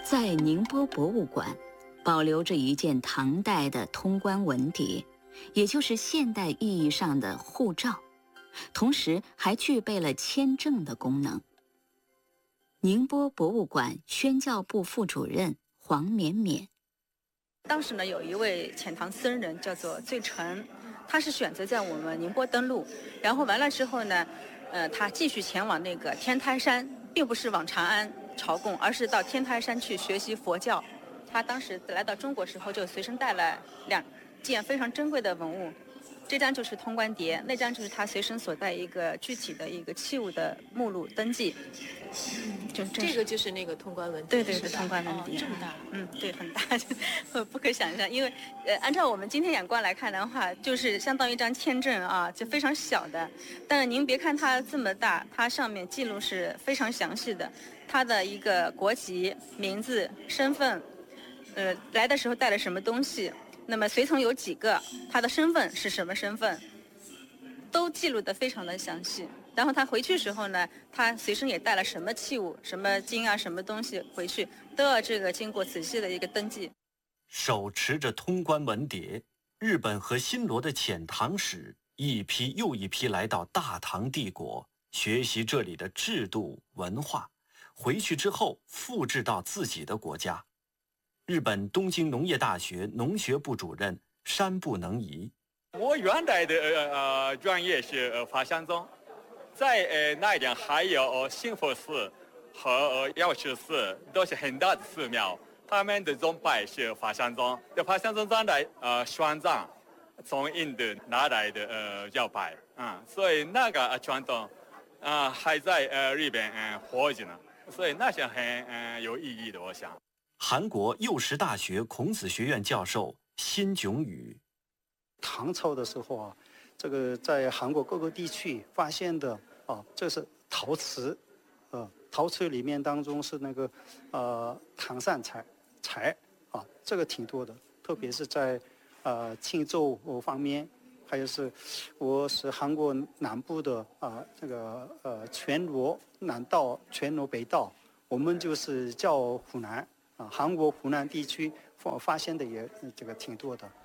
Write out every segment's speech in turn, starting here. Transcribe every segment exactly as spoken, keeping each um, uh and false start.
在宁波博物馆，保留着一件唐代的通关文牒，也就是现代意义上的护照，同时还具备了签证的功能。宁波博物馆宣教部副主任黄绵绵， 当时呢，有一位遣唐僧人叫做醉澄，他是选择在我们宁波登陆，然后完了之后呢，呃，他继续前往那个天台山，并不是往长安朝贡，而是到天台山去学习佛教。他当时来到中国时候，就随身带了两件非常珍贵的文物，这张就是通关牒，那张就是他随身所带一个具体的一个器物的目录登记。 就这个就是那个通关文牒， 对对对，通关文牒、 哦、这么大， 嗯，对，很大，不可想象。因为呃，按照我们今天眼光来看的话，就是相当于一张签证啊，就非常小的。但是您别看它这么大，它上面记录是非常详细的，它的一个国籍、名字、身份，呃，来的时候带了什么东西，那么随从有几个，他的身份是什么身份，都记录得非常的详细。然后他回去时候呢，他随身也带了什么器物、什么经啊、什么东西回去，都要这个经过仔细的一个登记。 手持着通关文牒，日本和新罗的遣唐使一批又一批来到大唐帝国，学习这里的制度文化，回去之后复制到自己的国家。日本东京农业大学农学部主任山部能仪， 我原来的呃专业是呃法相宗。在呃那边还有兴福寺和呃药师寺，都是很大的寺庙。他们的宗派是法相宗，这法相宗在来呃玄奘从印度拿来的呃教派啊、嗯，所以那个传统啊、呃、还在呃日本嗯、呃、活着呢，所以那是很嗯、呃、有意义的，我想。 韩国幼师大学孔子学院教授辛炯宇， 唐朝的时候啊，这个在韩国各个地区发现的啊，这是陶瓷，呃，陶瓷里面当中是那个呃唐善材材啊，这个挺多的，特别是在呃庆州方面，还有是我是韩国南部的啊，这个呃全罗南道、全罗北道，我们就是叫湖南啊，韩国湖南地区发发现的也这个挺多的。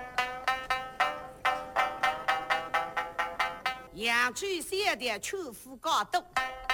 扬州县的秋富高度，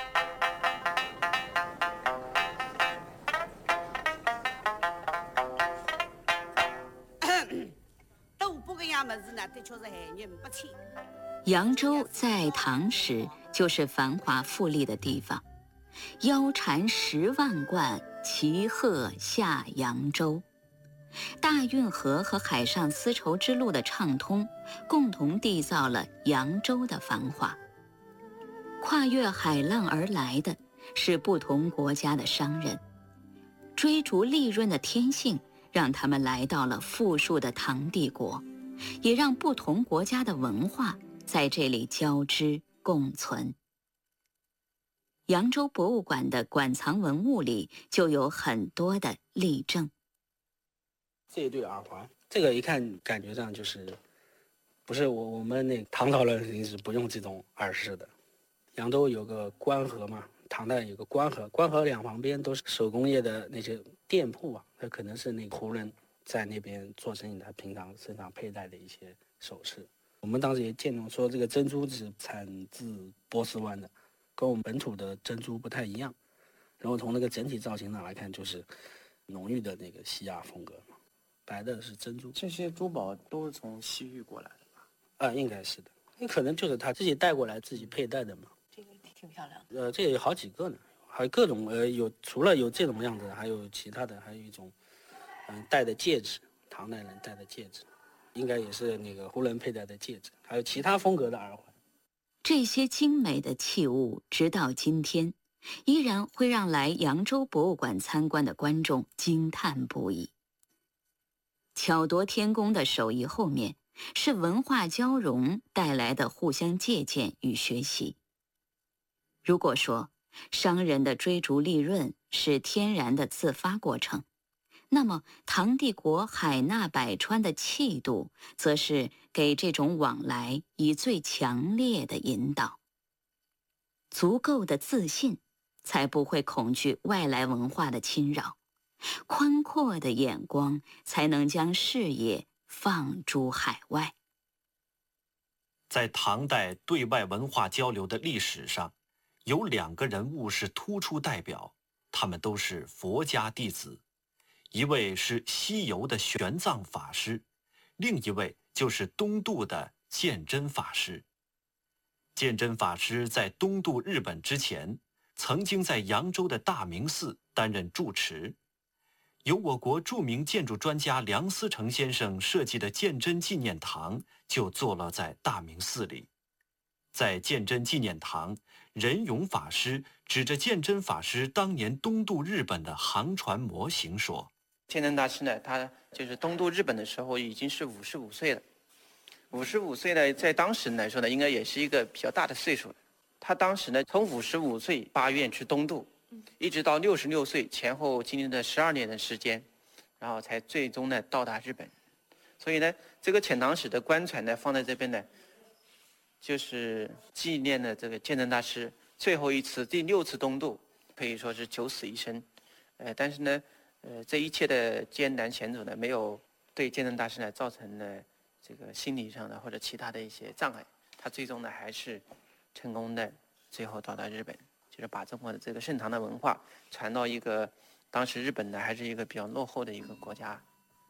都不个样么子呢，的确是害人不浅。 扬州在唐时就是繁华富丽的地方，腰缠十万贯，骑鹤下扬州。大运河和海上丝绸之路的畅通，共同缔造了扬州的繁华。跨越海浪而来的是不同国家的商人，追逐利润的天性让他们来到了富庶的唐帝国，也让不同国家的文化在这里交织共存。扬州博物馆的馆藏文物里就有很多的例证。 这一对耳环，这个一看感觉上就是不是我我们那唐朝人肯定是不用这种耳饰的。扬州有个官河嘛，唐代有个官河，官河两旁边都是手工业的那些店铺啊，那可能是那个胡人在那边做生意，他平常身上佩戴的一些首饰。我们当时也见到说这个珍珠是产自波斯湾的，跟我们本土的珍珠不太一样。然后从那个整体造型上来看，就是浓郁的那个西亚风格嘛。白的是珍珠， 这些珠宝都是从西域过来的吧？ 啊，应该是的，那可能就是他自己带过来、自己佩戴的嘛。 这个挺漂亮的。 呃，这个有好几个呢，还有各种呃，有除了有这种样子，还有其他的，还有一种嗯、呃、戴的戒指，唐代人戴的戒指，应该也是那个胡人佩戴的戒指，还有其他风格的耳环。 这些精美的器物，直到今天，依然会让来扬州博物馆参观的观众惊叹不已。巧夺天工的手艺后面，是文化交融带来的互相借鉴与学习。如果说商人的追逐利润是天然的自发过程，那么唐帝国海纳百川的气度，则是给这种往来以最强烈的引导。足够的自信，才不会恐惧外来文化的侵扰， 宽阔的眼光才能将视野放诸海外。 在唐代对外文化交流的历史上，有两个人物是突出代表，他们都是佛家弟子，一位是西游的玄奘法师，另一位就是东渡的鉴真法师。鉴真法师在东渡日本之前，曾经在扬州的大明寺担任住持。由我国著名建筑专家梁思成先生设计的鉴真纪念堂就坐落在大明寺里。在鉴真纪念堂，仁勇法师指着鉴真法师当年东渡日本的航船模型说： 鉴真大师呢，他就是东渡日本的时候已经是五十五岁了。五十五岁呢，在当时来说呢，应该也是一个比较大的岁数了。他当时呢，从五十五岁八月去东渡，一直到六十六岁，前后经历了十二年的时间，然后才最终呢到达日本。所以呢，这个遣唐使的官船呢放在这边呢，就是纪念了这个鉴真大师最后一次第六次东渡，可以说是九死一生。呃，但是呢，呃，这一切的艰难险阻呢，没有对鉴真大师呢造成了这个心理上的或者其他的一些障碍。他最终呢还是成功的，最后到达日本，就是把中国的这个盛唐的文化传到一个当时日本呢还是一个比较落后的一个国家。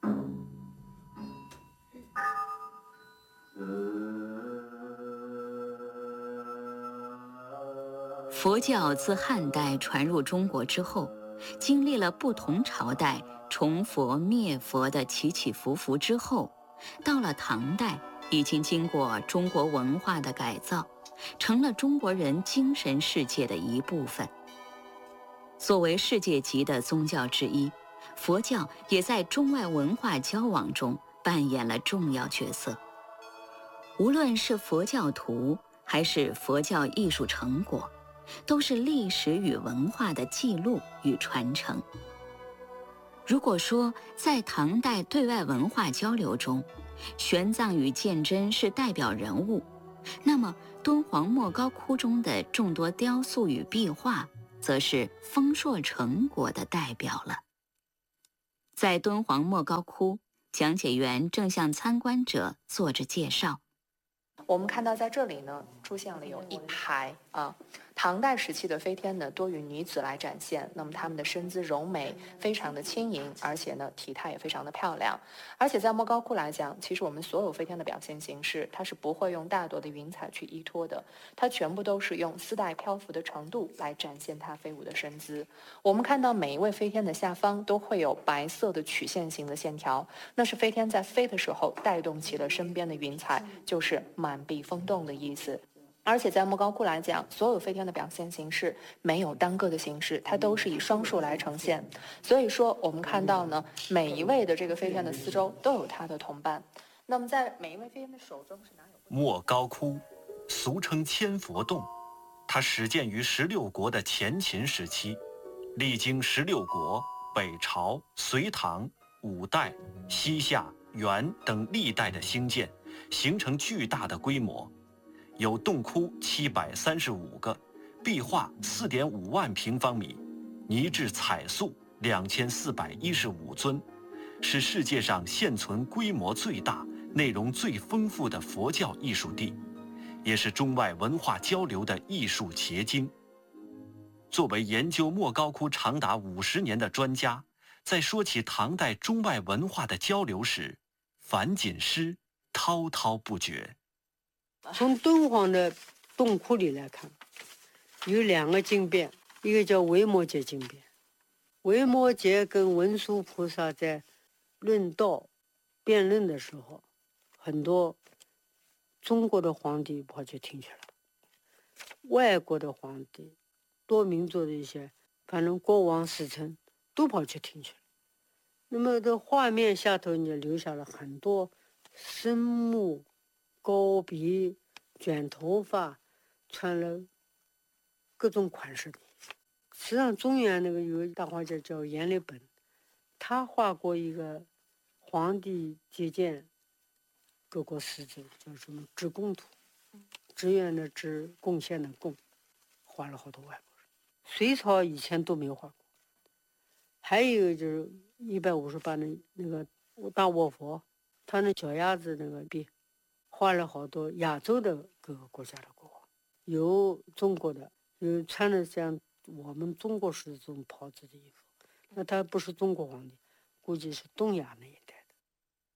佛教自汉代传入中国之后，经历了不同朝代崇佛灭佛的起起伏伏之后，到了唐代，已经经过中国文化的改造，成了中国人精神世界的一部分。作为世界级的宗教之一，佛教也在中外文化交往中扮演了重要角色。无论是佛教徒还是佛教艺术成果，都是历史与文化的记录与传承。如果说在唐代对外文化交流中，玄奘与鉴真是代表人物，那么敦煌莫高窟中的众多雕塑与壁画，则是丰硕成果的代表了。在敦煌莫高窟，讲解员正向参观者做着介绍。 我们看到在这里呢，出现了有一排啊，唐代时期的飞天呢，多与女子来展现。那么她们的身姿柔美，非常的轻盈，而且呢，体态也非常的漂亮。而且在莫高窟来讲，其实我们所有飞天的表现形式，它是不会用大朵的云彩去依托的，它全部都是用丝带漂浮的程度来展现它飞舞的身姿。我们看到每一位飞天的下方都会有白色的曲线型的线条，那是飞天在飞的时候带动起了身边的云彩，就是满壁风动的意思。而且在莫高窟来讲，所有飞天的表现形式没有单个的形式，它都是以双数来呈现。所以说我们看到呢，每一位的这个飞天的四周都有它的同伴。那么在每一位飞天的手中是哪有？ 莫高窟，俗称千佛洞，它始建于十六国的前秦时期，历经十六国、北朝、隋唐、五代、西夏、元等历代的兴建，形成巨大的规模。有洞窟七百三十五个，壁画四点五万平方米，泥质彩塑两千四百一十五尊，是世界上现存规模最大、内容最丰富的佛教艺术地，也是中外文化交流的艺术结晶。作为研究莫高窟长达五十年的专家，在说起唐代中外文化的交流时，樊锦诗滔滔不绝。 从敦煌的洞窟里来看，有两个经变，一个叫维摩诘经变。维摩诘跟文殊菩萨在论道辩论的时候，很多中国的皇帝跑去听去了，外国的皇帝、多民族的一些，反正国王使臣都跑去听去了。那么这画面下头也留下了很多深目、高鼻、卷头发，穿了各种款式的。实际上中原那个有个大画家叫阎立本，他画过一个皇帝接见各国使者，叫什么致贡图，志愿的志，贡献的贡，画了好多外国人。隋朝以前都没画过， 还有一个就是一百五十八的那个大卧佛，他那脚丫子那个壁，画了好多亚洲的各个国家的国王，有中国的，有穿的像我们中国式这种袍子的衣服，那他不是中国皇帝，估计是东亚那一带。